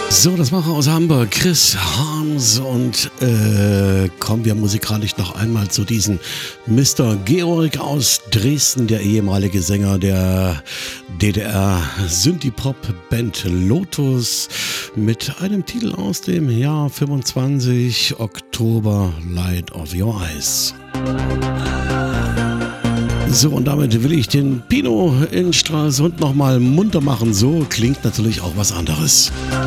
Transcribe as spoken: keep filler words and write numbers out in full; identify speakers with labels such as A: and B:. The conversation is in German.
A: So, das machen wir aus Hamburg. Chris Harms und äh, kommen wir musikalisch noch einmal zu diesem Mister Georg aus Dresden, der ehemalige Sänger der D D R-Synthie-Pop-Band Lotus mit einem Titel aus dem Jahr fünfundzwanzig, Oktober, Light of Your Eyes. So, und damit will ich den Pino in Stralsund nochmal munter machen. So klingt natürlich auch was anderes.